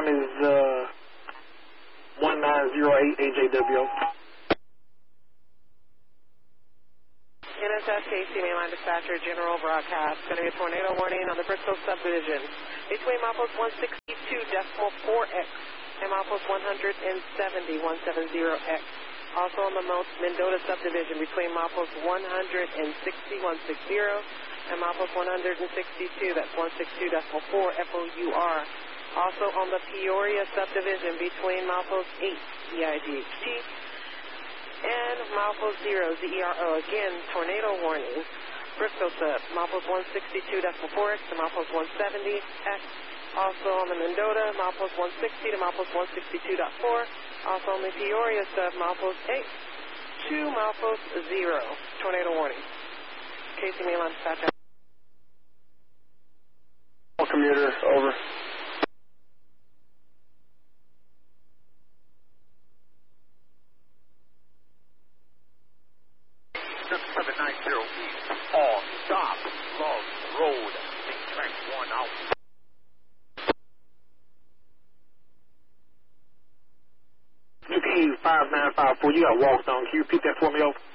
time is 1908 AJWO. NSF KC Mainline Dispatcher, General Broadcast. Going to be a tornado warning on the Bristol subdivision between milepost 162.4x and milepost 170.170x. Also on the Mendota subdivision between milepost 160.160 and milepost 162. That's 162.4 FOUR. Also on the Peoria subdivision between milepost 8 EIGHT and milepost 0 ZERO. Again, tornado warning. Bristol sub, milepost 162.4x to milepost 170x. Also on the Mendota, milepost 160 to milepost 162.4. Also on the Peoria sub, milepost 8 to milepost 0. Tornado warning. KC Mainline Dispatch. Commuter, over. On stop, Love Road, main track 1 out. UP 5954, you got walked on. Can you repeat that for me, over?